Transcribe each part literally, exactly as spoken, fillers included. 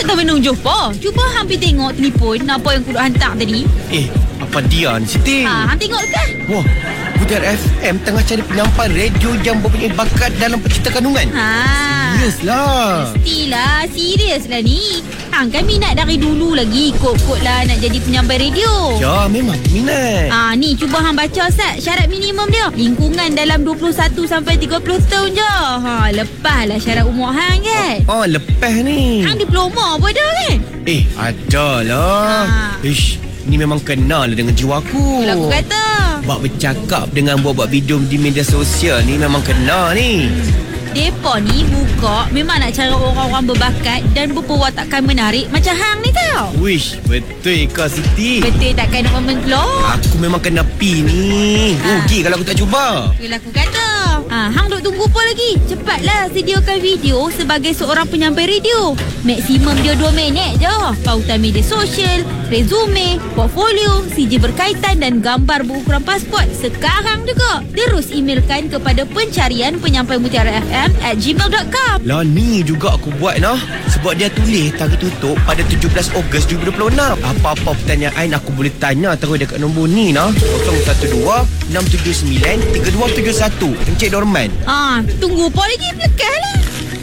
tahu menung jumpa. Cuba hang pergi tengok telefon apa yang kudu hantar tadi. Eh, apa dia ni Siti? Ha, hang tengok kan? Wah, Mutiara F M tengah cari penyampai radio yang mempunyai bakat dalam pencipta kandungan. Ha. Serius lah. Mestilah, serius lah ni. Hang kan minat dari dulu lagi. Kok-kok lah nak jadi penyampai radio. Ya, memang minat. Ah, ni cuba hang baca Ustaz syarat minimum dia. Lingkungan dalam dua puluh satu sampai tiga puluh tahun je. Ha, lepaslah syarat umur hang kan. Oh, lepas ni. Hang diploma apa dah kan? Eh, ada lah. Ha. Ish, ni memang kenal dengan jiwa aku. Itulah aku kata. Buat bercakap dengan buat-buat video di media sosial ni memang kenal ni. Depa ni buka memang nak cara orang-orang berbakat dan berperwatakan menarik macam hang ni tau. Wish, betul ke Siti? Betul takkan nak memelok. Aku memang kena pi ni. Rugi ha. kalau aku tak cuba. Itulah aku kata. Ha, hang duk tunggu apa lagi? Cepatlah sediakan video sebagai seorang penyampai radio. Maksimum dia dua minit je. Pautan media sosial, resume, portfolio, C J berkaitan dan gambar berukuran pasport sekarang juga. Terus emailkan kepada pencarian penyampai Mutiara F M at gmail dot com. Lah ni juga aku buat nah. Sebab dia tulis tarikh tutup pada tujuh belas Ogos dua ribu dua puluh enam. Apa-apa pertanyaan aku boleh tanya terus dekat nombor ni nah. kosong satu dua enam tujuh sembilan tiga dua tujuh satu. Encik Dorman. Ah, tunggu apa lagi? Lekaslah.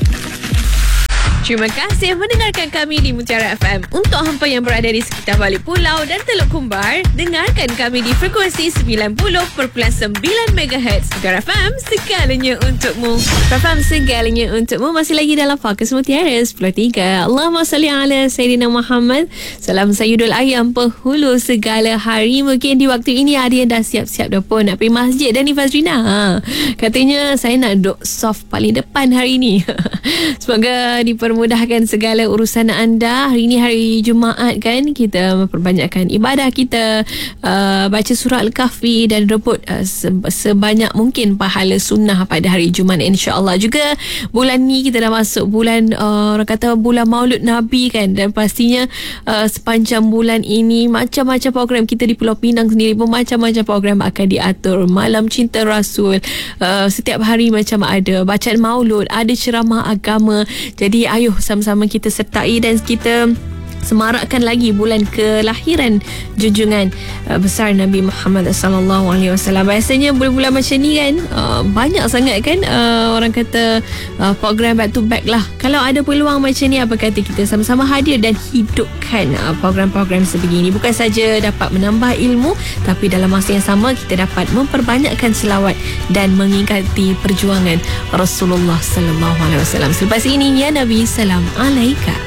Terima kasih mendengarkan kami di Mutiara F M. Untuk hampa yang berada di sekitar balik pulau dan Teluk Kumbar, dengarkan kami di frekuensi sembilan puluh perpuluhan sembilan megahertz. Mutiara F M, segalanya untukmu. F M, segalanya untukmu. Masih lagi dalam Fokus Mutiara sepuluh tiga. Allahumma salli ala Sayyidina Muhammad. Salam Sayyidul Ayam penghulu segala hari. Mungkin di waktu ini ada yang dah siap-siap dah pun nak pergi masjid dan ni Fazrina. Ha, katanya saya nak duduk soft paling depan hari ni. Semoga dipermudahkan segala urusan anda. Hari ini hari Jumaat kan, kita memperbanyakkan ibadah kita, uh, baca surah Al-Kahfi dan rebut uh, sebanyak mungkin pahala sunnah pada hari Jumaat, insya-Allah. Juga bulan ni kita dah masuk bulan uh, orang kata bulan Maulud Nabi kan, dan pastinya uh, sepanjang bulan ini macam-macam program kita di Pulau Pinang sendiri pun macam-macam program akan diatur. Malam Cinta Rasul, uh, setiap hari macam ada bacaan Maulud, ada ceramah agama. Jadi ayuh sama-sama kita sertai dan kita semarakkan lagi bulan kelahiran junjungan uh, besar Nabi Muhammad sallallahu alaihi wasallam. Biasanya bulan-bulan macam ni kan uh, banyak sangat kan uh, orang kata uh, program back to back lah. Kalau ada peluang macam ni, apa kata kita sama-sama hadir dan hidupkan uh, program-program sebegini. Bukan saja dapat menambah ilmu, tapi dalam masa yang sama kita dapat memperbanyakkan selawat dan mengingati perjuangan Rasulullah sallallahu alaihi wasallam. Selepas ini, ya Nabi, salam alaika.